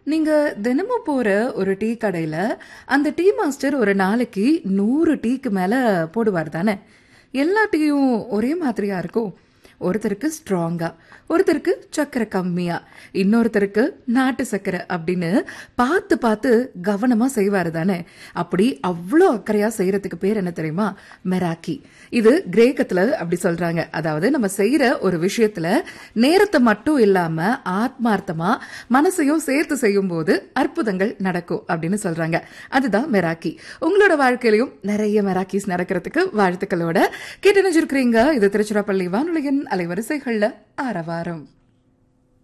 நீங்க தினமும் போற ஒரு டீ கடையில அந்த டீ மாஸ்டர் ஒரு நாளைக்கு 100 டீக்கு மேல போடுவார் தானே? எல்லா டீயும் ஒரே மாதிரியா இருக்கும். ஒருத்தருக்கு ஸ்ட்ராங்கா, ஒருத்தருக்கு சக்கரை கம்மியா, இன்னொருத்தருக்கு நாட்டு சக்கரை அப்படின்னு பார்த்து பார்த்து கவனமா செய்வாரு தானே? அப்படி அவ்வளோ அக்கறையா செய்யறதுக்கு பேர் என்ன தெரியுமா? மெராக்கி. இது கிரேக்கத்துல அப்படி சொல்றாங்க. அதாவது நம்ம செய்யற ஒரு விஷயத்துல நேரத்தை மட்டும் இல்லாம ஆத்மார்த்தமா மனசையும் சேர்த்து செய்யும் போது அற்புதங்கள் நடக்கும் அப்படின்னு சொல்றாங்க. அதுதான் மெராக்கி. உங்களோட வாழ்க்கையிலையும் நிறைய மெராக்கிஸ் நடக்கிறதுக்கு வாழ்த்துக்களோட கேட்டு நினைச்சிருக்கிறீங்க. இது திருச்சிராப்பள்ளி வானொலியின் அலைவரிசைகள்ல ஆரவாரம்.